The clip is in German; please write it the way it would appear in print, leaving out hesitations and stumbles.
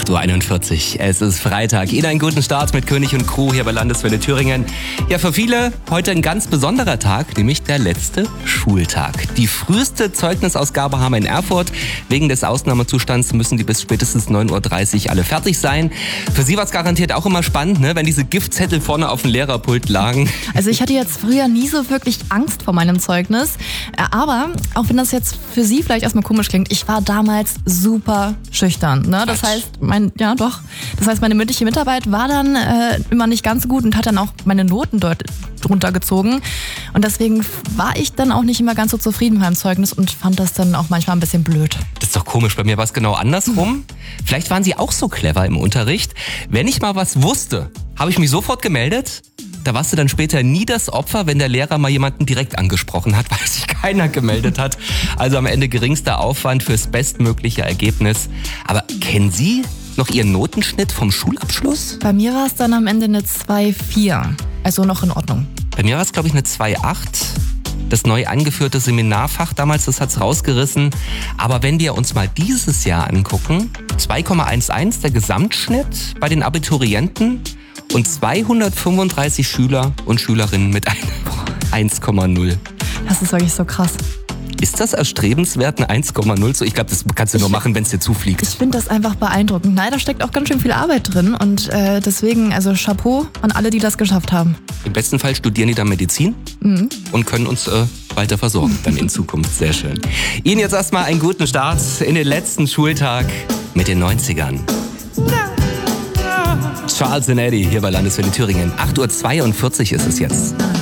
8.41 Uhr. Es ist Freitag. Ihnen einen guten Start mit König und Crew hier bei Landeswelle Thüringen. Ja, für viele heute ein ganz besonderer Tag, nämlich der letzte Schultag. Die früheste Zeugnisausgabe haben wir in Erfurt. Wegen des Ausnahmezustands müssen die bis spätestens 9.30 Uhr alle fertig sein. Für Sie war es garantiert auch immer spannend, ne, wenn diese Giftzettel vorne auf dem Lehrerpult lagen. Also ich hatte jetzt früher nie so wirklich Angst vor meinem Zeugnis. Aber auch wenn das jetzt für Sie vielleicht erstmal komisch klingt, ich war damals super schüchtern. Ne? Das heißt, meine mündliche Mitarbeit war dann immer nicht ganz so gut und hat dann auch meine Noten dort runtergezogen. Und deswegen war ich dann auch nicht immer ganz so zufrieden mit meinem Zeugnis und fand das dann auch manchmal ein bisschen blöd. Das ist doch komisch, bei mir war es genau andersrum. Vielleicht waren Sie auch so clever im Unterricht. Wenn ich mal was wusste, habe ich mich sofort gemeldet. Da warst du dann später nie das Opfer, wenn der Lehrer mal jemanden direkt angesprochen hat, weil sich keiner gemeldet hat. Also am Ende geringster Aufwand fürs bestmögliche Ergebnis. Aber kennen Sie noch Ihren Notenschnitt vom Schulabschluss? Bei mir war es dann am Ende eine 2,4. Also noch in Ordnung. Bei mir war es, glaube ich, eine 2,8. Das neu eingeführte Seminarfach damals, das hat's rausgerissen. Aber wenn wir uns mal dieses Jahr angucken, 2,11 der Gesamtschnitt bei den Abiturienten und 235 Schüler und Schülerinnen mit einem 1,0. Das ist wirklich so krass. Ist das erstrebenswert, eine 1,0? So, ich glaube, das kannst du nur machen, wenn es dir zufliegt. Ich finde das einfach beeindruckend. Nein, da steckt auch ganz schön viel Arbeit drin und deswegen, also Chapeau an alle, die das geschafft haben. Im besten Fall studieren die dann Medizin und können uns weiter versorgen dann in Zukunft. Sehr schön. Ihnen jetzt erstmal einen guten Start in den letzten Schultag mit den 90ern. Charles and Eddie hier bei Landeswelle Thüringen. 8.42 Uhr ist es jetzt.